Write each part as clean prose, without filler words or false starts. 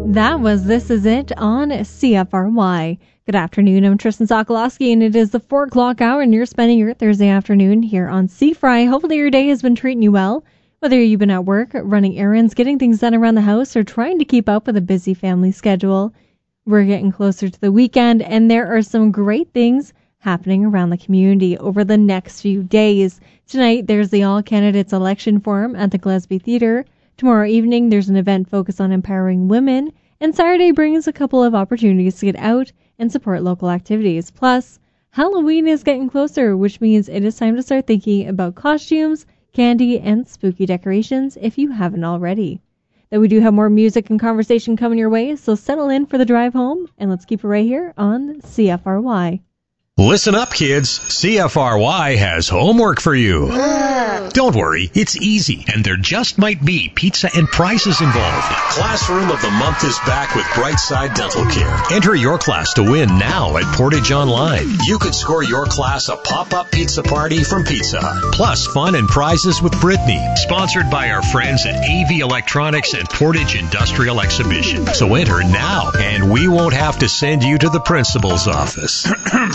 That was This Is It on CFRY. Good afternoon, I'm Tristan Sokolowski, and it is the 4 o'clock hour, and you're spending your Thursday afternoon here on CFRY. Hopefully your day has been treating you well, whether you've been at work, running errands, getting things done around the house, or trying to keep up with a busy family schedule. We're getting closer to the weekend, and there are some great things happening around the community over the next few days. Tonight, there's the All Candidates Election Forum at the Gillespie Theatre. Tomorrow evening, there's an event focused on empowering women, and Saturday brings a couple of opportunities to get out and support local activities. Plus, Halloween is getting closer, which means it is time to start thinking about costumes, candy, and spooky decorations if you haven't already. Though we do have more music and conversation coming your way, so settle in for the drive home, and let's keep it right here on CFRY. Listen up, kids. CFRY has homework for you. Don't worry, it's easy, and there just might be pizza and prizes involved. Classroom of the Month is back with Brightside Dental Care. Enter your class to win now at Portage Online. You could score your class a pop-up pizza party from Pizza Hut. Plus fun and prizes with Brittany, sponsored by our friends at AV Electronics and Portage Industrial Exhibition. So enter now, and we won't have to send you to the principal's office.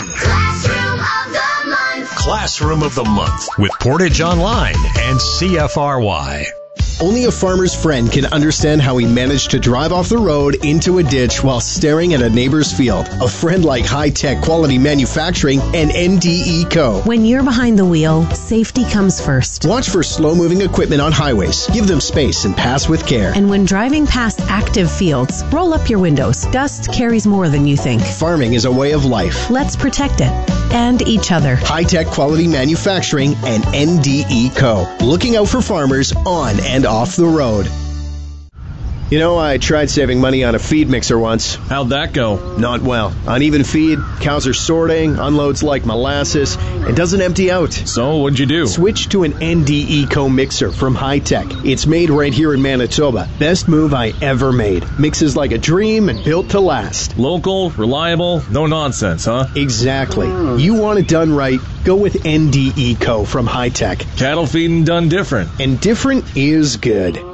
Classroom of the Month with Portage Online and CFRY. Only a farmer's friend can understand how he managed to drive off the road into a ditch while staring at a neighbor's field. A friend like High Tech Quality Manufacturing and NDE Co. When you're behind the wheel, safety comes first. Watch for slow-moving equipment on highways. Give them space and pass with care. And when driving past active fields, roll up your windows. Dust carries more than you think. Farming is a way of life. Let's protect it. And each other. High Tech Quality Manufacturing and NDE Co. Looking out for farmers on and off the road. You know, I tried saving money on a feed mixer once. How'd that go? Not well. Uneven feed, cows are sorting, unloads like molasses, and doesn't empty out. So, what'd you do? Switch to an NDE Co mixer from High Tech. It's made right here in Manitoba. Best move I ever made. Mixes like a dream and built to last. Local, reliable, no nonsense, huh? Exactly. You want it done right, go with NDE Co from High Tech. Cattle feeding done different. And different is good.